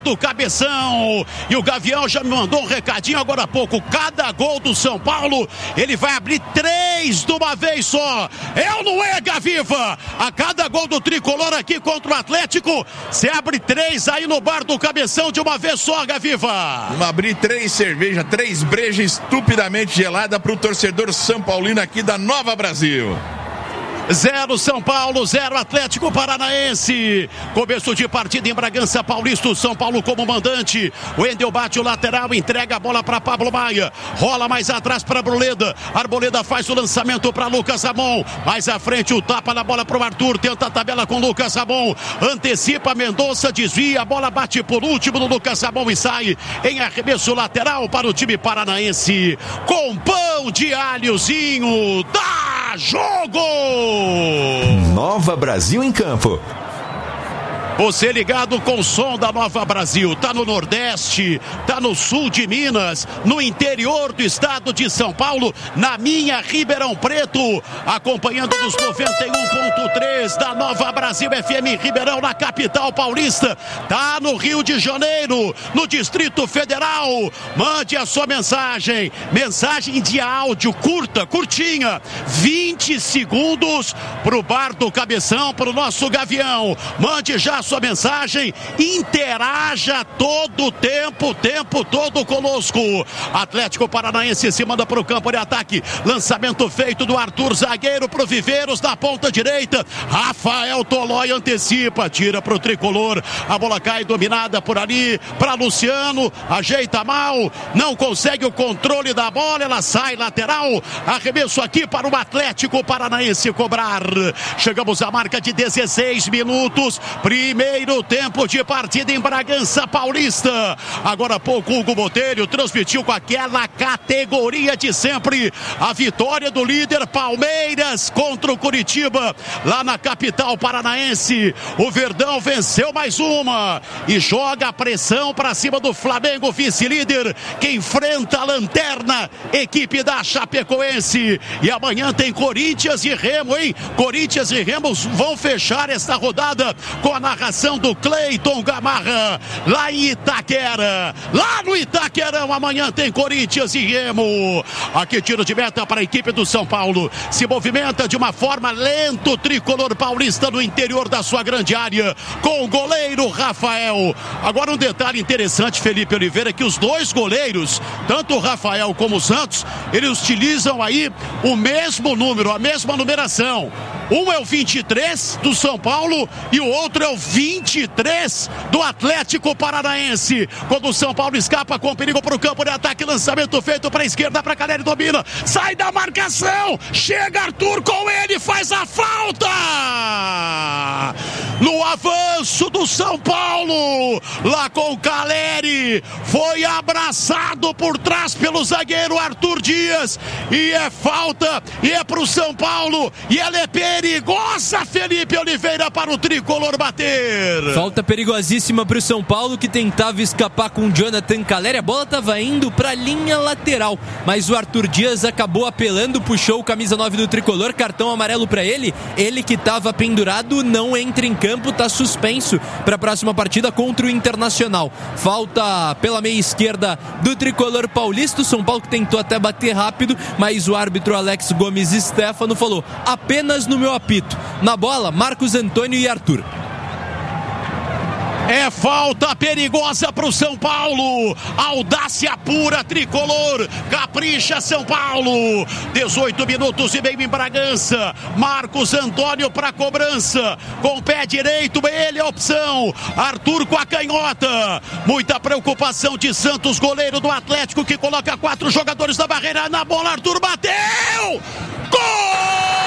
do Cabeção, e o Gavião já me mandou um recadinho agora há pouco. Cada gol do São Paulo, ele vai abrir 3 de uma vez só. É ou não é, Gaviva? A cada gol do Tricolor aqui contra o Atlético, você abre 3 aí no bar do Cabeção de uma vez só, Gaviva. Vamos abrir 3 cervejas, 3 brejas estupidamente gelada para o torcedor São Paulino aqui da Nova Brasil. 0 São Paulo, 0 Atlético Paranaense. Começo de partida em Bragança Paulista, o São Paulo como mandante. O Wendel bate o lateral, entrega a bola para Pablo Maia. Rola mais atrás para Arboleda. Arboleda faz o lançamento para Lucas Ramon. Mais à frente o tapa na bola para o Arthur. Tenta a tabela com Lucas Ramon. Antecipa Mendonça, desvia. A bola bate por último no Lucas Ramon e sai em arremesso lateral para o time paranaense. Com pão de alhozinho. Dá jogo! Nova Brasil em campo. Você ligado com o som da Nova Brasil, tá no Nordeste, tá no sul de Minas, no interior do estado de São Paulo, na minha Ribeirão Preto, acompanhando nos 91.3 da Nova Brasil FM Ribeirão, na capital paulista, tá no Rio de Janeiro, no Distrito Federal. Mande a sua mensagem de áudio curta, curtinha, 20 segundos pro bar do Cabeção, pro nosso Gavião. Mande já a sua mensagem, interaja todo o tempo todo conosco. Atlético Paranaense se manda para o campo de ataque, lançamento feito do Arthur, zagueiro pro Viveiros na ponta direita. Rafael Tolói antecipa, tira pro Tricolor, a bola cai dominada por ali para Luciano, ajeita mal, não consegue o controle da bola, ela sai lateral, arremesso aqui para o Atlético Paranaense cobrar. Chegamos à marca de 16 minutos, primeiro tempo de partida em Bragança Paulista. Agora há pouco Hugo Botelho transmitiu com aquela categoria de sempre a vitória do líder Palmeiras contra o Curitiba lá na capital paranaense. O Verdão venceu mais uma e joga a pressão para cima do Flamengo, vice-líder, que enfrenta a lanterna, equipe da Chapecoense. E amanhã tem Corinthians e Remo, hein? Corinthians e Remo vão fechar esta rodada com a narração do Cleiton Gamarra, lá em Itaquera. Lá no Itaquerão, amanhã tem Corinthians e Remo. Aqui tiro de meta para a equipe do São Paulo. Se movimenta de uma forma lenta o Tricolor paulista no interior da sua grande área, com o goleiro Rafael. Agora um detalhe interessante, Felipe Oliveira, que os dois goleiros, tanto o Rafael como o Santos, eles utilizam aí o mesmo número, a mesma numeração. Um é o 23 do São Paulo e o outro é o 23 do Atlético Paranaense. Quando o São Paulo escapa com perigo para o campo de ataque, lançamento feito para a esquerda, para Caleri, domina, sai da marcação, chega Arthur com ele, faz a falta! No avanço do São Paulo, lá com o Caleri, foi abraçado por trás pelo zagueiro Arthur Dias, e é falta, e é para o São Paulo, e ela é perigosa, Felipe Oliveira, para o Tricolor bater. Falta perigosíssima para o São Paulo, que tentava escapar com o Jonathan Caleri. A bola estava indo para a linha lateral, mas o Arthur Dias acabou apelando, puxou o camisa 9 do Tricolor, cartão amarelo para ele. Ele que estava pendurado não entra em campo, está suspenso para a próxima partida contra o Internacional. Falta pela meia esquerda do Tricolor paulista. O São Paulo que tentou até bater rápido, mas o árbitro Alex Gomes Stefano falou: apenas no meu apito. Na bola, Marcos Antônio e Arthur. É falta perigosa para o São Paulo. Audácia pura, Tricolor. Capricha, São Paulo. 18 minutos e meio em Bragança. Marcos Antônio para cobrança. Com o pé direito, ele é a opção. Arthur com a canhota. Muita preocupação de Santos, goleiro do Atlético, que coloca 4 jogadores na barreira. Na bola, Arthur bateu! Gol!